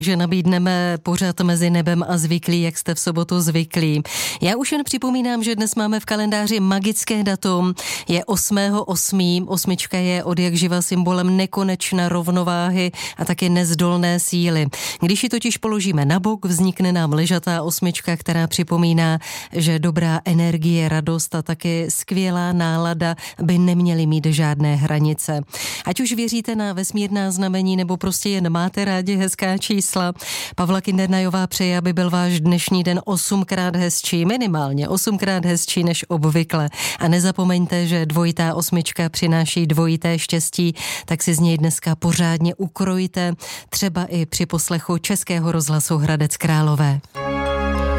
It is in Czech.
že nabídneme pořad Mezi nebem a zvyklí, jak jste v sobotu zvyklí. Já už jen připomínám, že dnes máme v kalendáři magické datum, je 8.8. Osmička je odjakživa symbolem nekonečné rovnováhy a také nezdolné síly. Když ji totiž položíme na bok, vznikne nám ležatá osmička, která připomíná, že dobrá energie, radost a také skvělá nálada by neměly mít žádné hranice. Ať už věříte na vesmírná znamení nebo prostě jen máte rádi hezká čísla, Pavla Kindernajová přeje, aby byl váš dnešní den 8krát hezčí, minimálně 8krát hezčí než obvykle. A nezapomeňte, že dvojitá osmička přináší dvojité štěstí, tak si z něj dneska pořádně ukrojte, třeba i při poslechu Českého rozhlasu Hradec Králové.